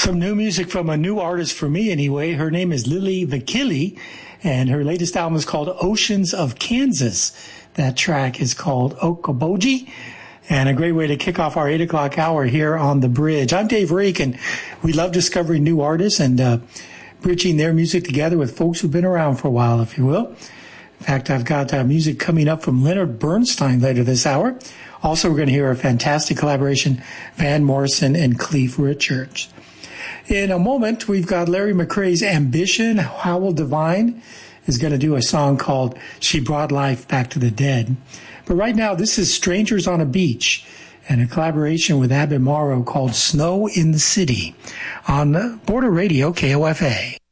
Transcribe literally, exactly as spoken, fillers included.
Some new music from a new artist for me anyway. Her name is Lily Vakili, and her latest album is called Oceans of Kansas. That track is called Okoboji, and a great way to kick off our eight o'clock hour here on The Bridge. I'm Dave Reek, and we love discovering new artists and uh, bridging their music together with folks who've been around for a while, if you will. In fact, I've got uh, music coming up from Leonard Bernstein later this hour. Also, we're going to hear a fantastic collaboration, Van Morrison and Cliff Richards. In a moment, we've got Larry McCray's Ambition. Howell Devine is going to do a song called She Brought Life Back to the Dead. But right now, this is Strangers on a Beach and a collaboration with Abby Morrow called Snow in the City on Border Radio K O F A.